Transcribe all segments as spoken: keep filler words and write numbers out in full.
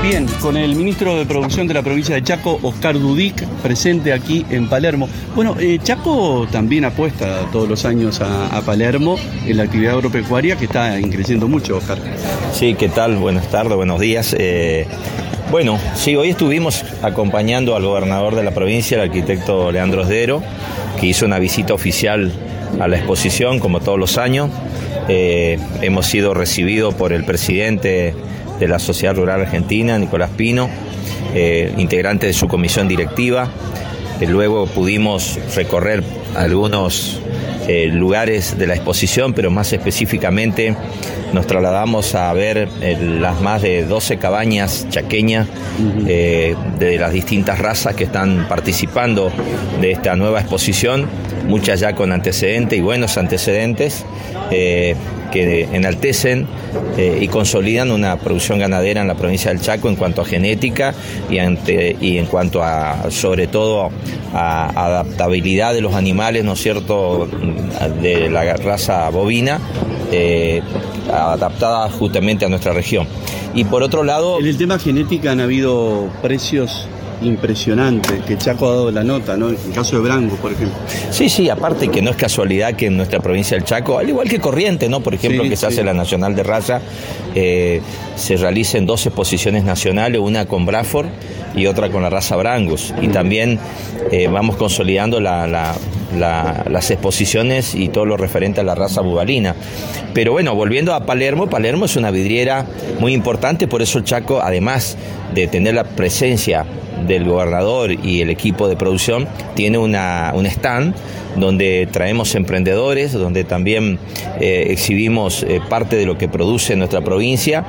Bien, con el ministro de Producción de la provincia de Chaco, Oscar Dudic, presente aquí en Palermo. Bueno, eh, Chaco también apuesta todos los años a, a Palermo en la actividad agropecuaria que está creciendo mucho, Oscar. Sí, ¿qué tal? Buenas tardes, buenos días. Eh, bueno, sí, hoy estuvimos acompañando al gobernador de la provincia, el arquitecto Leandro Esdero, que hizo una visita oficial a la exposición, como todos los años. Eh, hemos sido recibidos por el presidente de la Sociedad Rural Argentina, Nicolás Pino, eh, integrante de su comisión directiva. Eh, luego pudimos recorrer algunos eh, lugares de la exposición, pero más específicamente nos trasladamos a ver eh, las más de doce cabañas chaqueñas eh, de las distintas razas que están participando de esta nueva exposición, muchas ya con antecedentes y buenos antecedentes, eh, que enaltecen eh, y consolidan una producción ganadera en la provincia del Chaco en cuanto a genética y, ante, y en cuanto a, sobre todo, a adaptabilidad de los animales, ¿no es cierto?, de la raza bovina, eh, adaptada justamente a nuestra región. Y por otro lado... En el tema genética han habido precios impresionante, que Chaco ha dado la nota, ¿no? En el caso de Brangus, por ejemplo. Sí, sí, aparte que no es casualidad que en nuestra provincia del Chaco, al igual que Corrientes, ¿no? Por ejemplo, sí, que se sí. hace la Nacional de Raza, eh, se realicen dos exposiciones nacionales, una con Braford y otra con la raza Brangus. Y también eh, vamos consolidando la, la, la, las exposiciones y todo lo referente a la raza bubalina. Pero bueno, volviendo a Palermo, Palermo es una vidriera muy importante, por eso el Chaco, además de tener la presencia del gobernador y el equipo de producción, tiene una, un stand donde traemos emprendedores, donde también eh, exhibimos eh, parte de lo que produce nuestra provincia,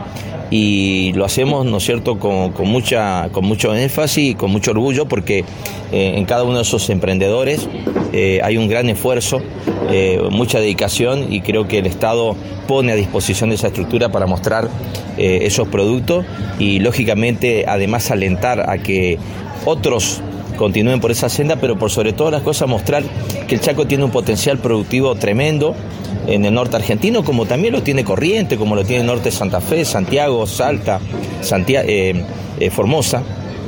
y lo hacemos, ¿no es cierto?, con, con, mucha, con mucho énfasis y con mucho orgullo, porque eh, en cada uno de esos emprendedores eh, hay un gran esfuerzo, eh, mucha dedicación, y creo que el Estado pone a disposición de esa estructura para mostrar eh, esos productos y, lógicamente, además alentar a que otros continúen por esa senda, pero por sobre todas las cosas mostrar que el Chaco tiene un potencial productivo tremendo en el norte argentino, como también lo tiene Corrientes, como lo tiene el norte de Santa Fe, Santiago, Salta, Santiago, eh, eh, Formosa.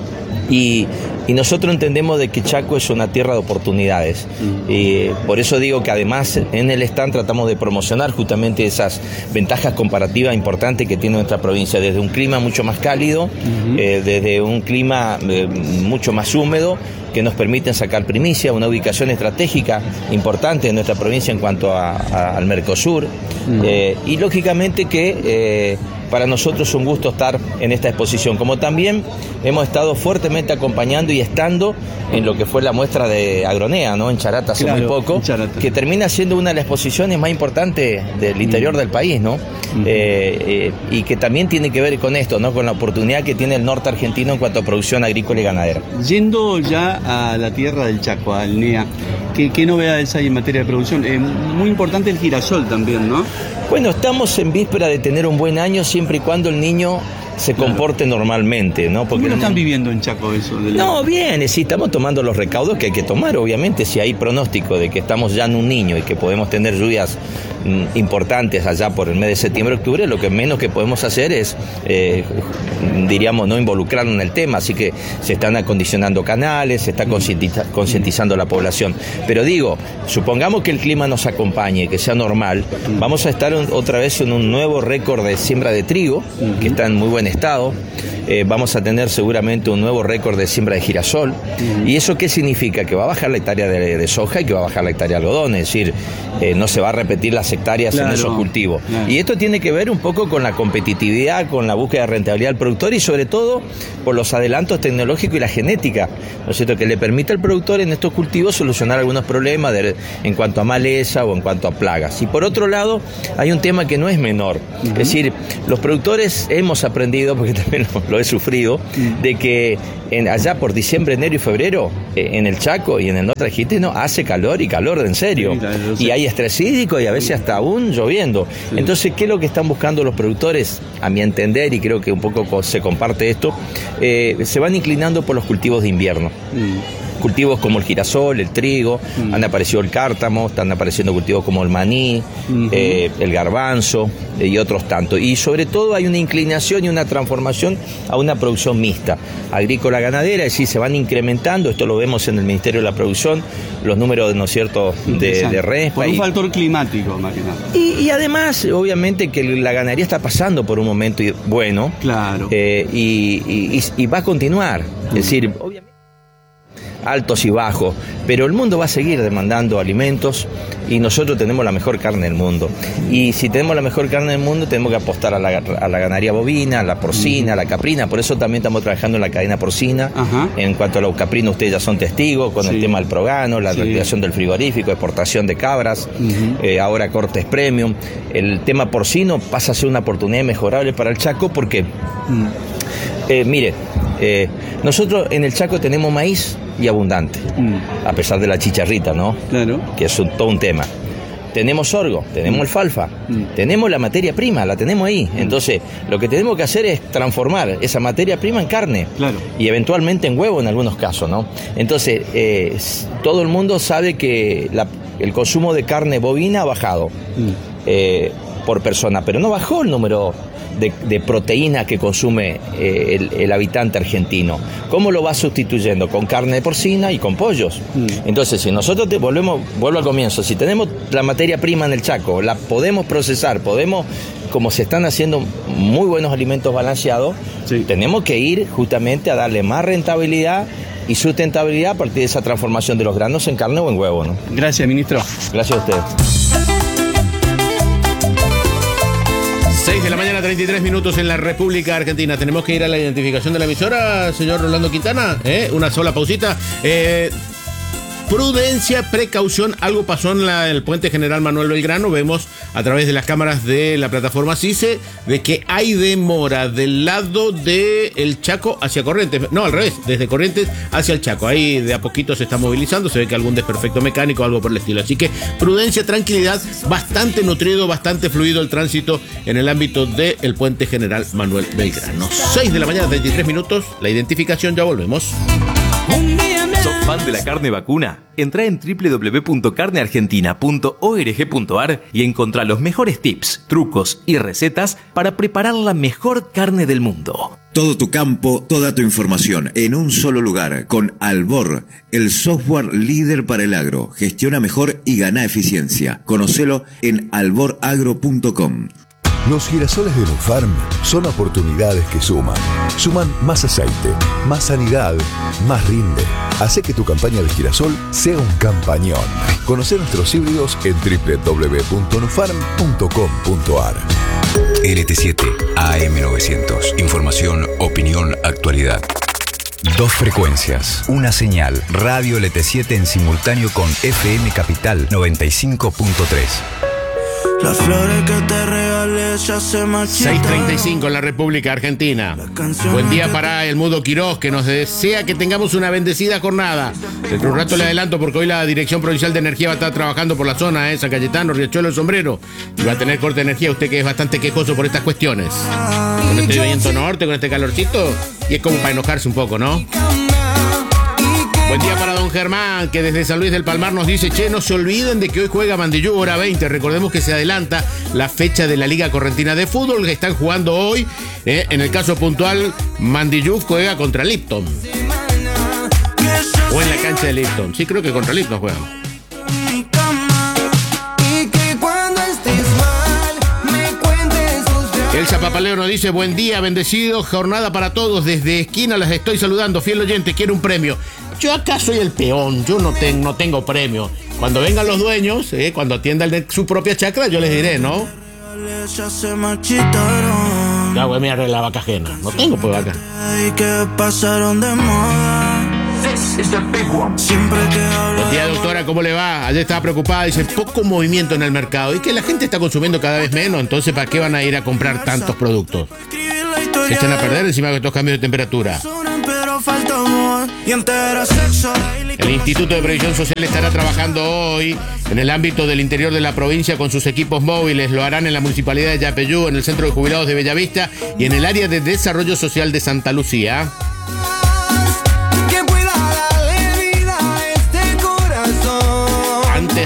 Y, y nosotros entendemos de que Chaco es una tierra de oportunidades. Mm. Y por eso digo que además en el stand tratamos de promocionar justamente esas ventajas comparativas importantes que tiene nuestra provincia, desde un clima mucho más cálido, mm-hmm. eh, desde un clima eh, mucho más húmedo, que nos permiten sacar primicia, una ubicación estratégica importante en nuestra provincia en cuanto a, a, al Mercosur, mm. eh, y lógicamente que eh, para nosotros es un gusto estar en esta exposición, como también hemos estado fuertemente acompañando y estando en lo que fue la muestra de Agronea, ¿no?, en Charata hace claro, muy poco, que termina siendo una de las exposiciones más importantes del interior mm. del país, ¿no? Mm. Eh, eh, y que también tiene que ver con esto, ¿no?, con la oportunidad que tiene el norte argentino en cuanto a producción agrícola y ganadera. Yendo ya a la tierra del Chaco, al N E A, ¿qué, qué novedades hay en materia de producción? Eh, muy importante el girasol también, ¿no? Bueno, estamos en víspera de tener un buen año siempre y cuando el niño se comporte claro. normalmente, ¿no? Porque ¿cómo lo están viviendo en Chaco eso? De la... No, bien, sí, estamos tomando los recaudos que hay que tomar, obviamente. Si hay pronóstico de que estamos ya en un niño y que podemos tener lluvias mm, importantes allá por el mes de septiembre, octubre, lo que menos que podemos hacer es, eh, diríamos, no involucrarnos en el tema. Así que se están acondicionando canales, se está concientiza- concientizando la población. Pero digo, supongamos que el clima nos acompañe, que sea normal, vamos a estar un, otra vez en un nuevo récord de siembra de trigo, uh-huh. que está en muy buen estado. Eh, vamos a tener seguramente un nuevo récord de siembra de girasol. Uh-huh. ¿Y eso qué significa? Que va a bajar la hectárea de, de soja y que va a bajar la hectárea de algodón, es decir, eh, no se va a repetir las hectáreas claro, en esos cultivos. Claro. Y esto tiene que ver un poco con la competitividad, con la búsqueda de rentabilidad del productor y sobre todo por los adelantos tecnológicos y la genética, ¿no es cierto?, que le permite al productor en estos cultivos solucionar algunos problemas de, en cuanto a maleza o en cuanto a plagas. Y por otro lado, hay un tema que no es menor. Uh-huh. Es decir, los productores hemos aprendido, porque también lo, lo he sufrido, uh-huh. de que en, allá por diciembre, enero y febrero, eh, en el Chaco y en el norte argentino hace calor y calor de en serio. Sí, claro, y hay estrés hídrico y a veces hasta aún lloviendo. Sí. Entonces, ¿qué es lo que están buscando los productores? A mi entender, y creo que un poco se comparte esto, eh, se van inclinando por los cultivos de invierno. Uh-huh. cultivos como el girasol, el trigo, mm. han aparecido el cártamo, están apareciendo cultivos como el maní, mm-hmm. eh, el garbanzo eh, y otros tantos. Y sobre todo hay una inclinación y una transformación a una producción mixta, agrícola ganadera, es decir, se van incrementando, esto lo vemos en el Ministerio de la Producción, los números, ¿no es cierto?, de, de respa. Por un y, factor climático, más que nada. Y, y además, obviamente, que la ganadería está pasando por un momento bueno. Claro. Eh, y, y, y va a continuar. Mm. Es decir, obviamente, altos y bajos, pero el mundo va a seguir demandando alimentos y nosotros tenemos la mejor carne del mundo. Y si tenemos la mejor carne del mundo, tenemos que apostar a la, a la ganadería bovina, a la porcina, a la caprina. Por eso también estamos trabajando en la cadena porcina. Ajá. En cuanto a los caprinos, ustedes ya son testigos con sí. el tema del progano, la sí. reactivación del frigorífico, exportación de cabras, uh-huh. eh, ahora cortes premium. El tema porcino pasa a ser una oportunidad mejorable para el Chaco porque, uh-huh. eh, mire, eh, nosotros en el Chaco tenemos maíz y abundante, mm. a pesar de la chicharrita, ¿no? Claro. Que es un, todo un tema. Tenemos sorgo, tenemos mm. alfalfa, mm. tenemos la materia prima, la tenemos ahí. Mm. Entonces, lo que tenemos que hacer es transformar esa materia prima en carne. Claro. Y eventualmente en huevo en algunos casos, ¿no? Entonces, eh, todo el mundo sabe que la, el consumo de carne bovina ha bajado mm. eh, por persona, pero no bajó el número de, de proteína que consume eh, el, el habitante argentino. ¿Cómo lo va sustituyendo? Con carne porcina y con pollos. Mm. Entonces, si nosotros te volvemos, vuelvo al comienzo, si tenemos la materia prima en el Chaco, la podemos procesar, podemos, como se están haciendo muy buenos alimentos balanceados, sí. tenemos que ir justamente a darle más rentabilidad y sustentabilidad a partir de esa transformación de los granos en carne o en huevo, ¿no? Gracias, ministro. Gracias a usted. seis de la mañana, treinta y tres minutos en la República Argentina. Tenemos que ir a la identificación de la emisora, señor Rolando Quintana. ¿Eh? Una sola pausita. Eh, prudencia, precaución. Algo pasó en la, el puente General Manuel Belgrano. Vemos a través de las cámaras de la plataforma CICE de que hay demora del lado del Chaco hacia Corrientes. No, al revés, desde Corrientes hacia el Chaco. Ahí de a poquito se está movilizando. Se ve que algún desperfecto mecánico o algo por el estilo. Así que prudencia, tranquilidad. Bastante nutrido, bastante fluido el tránsito en el ámbito del puente General Manuel Belgrano. seis de la mañana, treinta y tres minutos. La identificación, ya volvemos. ¿Sos fan de la carne vacuna? Entrá en doble u doble u doble u punto carne argentina punto org punto a r y encontrá los mejores tips, trucos y recetas para preparar la mejor carne del mundo. Todo tu campo, toda tu información en un solo lugar con Albor, el software líder para el agro. Gestiona mejor y gana eficiencia. Conocelo en albor agro punto com. Los girasoles de Nufarm son oportunidades que suman. Suman más aceite, más sanidad, más rinde. Hace que tu campaña de girasol sea un campañón. Conoce nuestros híbridos en doble u doble u doble u punto nufarm punto com punto a r. L T siete A M novecientos. Información, opinión, actualidad. Dos frecuencias, una señal. Radio L T siete en simultáneo con F M Capital noventa y cinco punto tres. Las flores que te regales ya se marchitan. seis treinta y cinco en la República Argentina. Buen día para el Mudo Quiroz, que nos desea que tengamos una bendecida jornada. Dentro de un rato le adelanto, porque hoy la Dirección Provincial de Energía va a estar trabajando por la zona, ¿eh? San Cayetano, Riachuelo, El Sombrero. Y va a tener corte de energía, usted que es bastante quejoso por estas cuestiones. Con este viento norte, con este calorcito, y es como para enojarse un poco, ¿no? Buen día para don Germán, que desde San Luis del Palmar nos dice: che, no se olviden de que hoy juega Mandillú, hora veinte. Recordemos que se adelanta la fecha de la Liga Correntina de Fútbol, que están jugando hoy. Eh, en el caso puntual, Mandillú juega contra Lipton. O en la cancha de Lipton. Sí, creo que contra Lipton juegan. El Zapapaleo nos dice: buen día, bendecido, jornada para todos. Desde esquina las estoy saludando. Fiel oyente, quiero un premio. Yo acá soy el peón, yo no, ten, no tengo premio. Cuando vengan los dueños, eh, cuando atiendan de su propia chacra, yo les diré, ¿no? Ya, güey, me arreglé la vaca ajena. No tengo pues vaca. Buen día, doctora, ¿cómo le va? Ayer estaba preocupada, dice, poco movimiento en el mercado y que la gente está consumiendo cada vez menos, entonces ¿para qué van a ir a comprar tantos productos? Se echan a perder encima de estos cambios de temperatura. El Instituto de Previsión Social estará trabajando hoy en el ámbito del interior de la provincia con sus equipos móviles. Lo harán en la Municipalidad de Yapeyú, en el Centro de Jubilados de Bellavista y en el área de Desarrollo Social de Santa Lucía.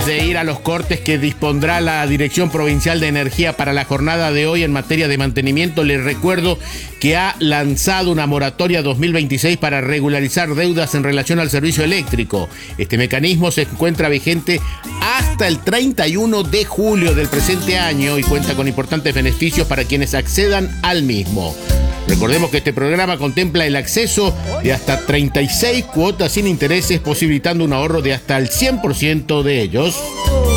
de ir a los cortes que dispondrá la Dirección Provincial de Energía para la jornada de hoy en materia de mantenimiento, les recuerdo que ha lanzado una moratoria dos mil veintiséis para regularizar deudas en relación al servicio eléctrico. Este mecanismo se encuentra vigente hasta el treinta y uno de julio del presente año y cuenta con importantes beneficios para quienes accedan al mismo. Recordemos que este programa contempla el acceso de hasta treinta y seis cuotas sin intereses, posibilitando un ahorro de hasta el cien por ciento de ellos.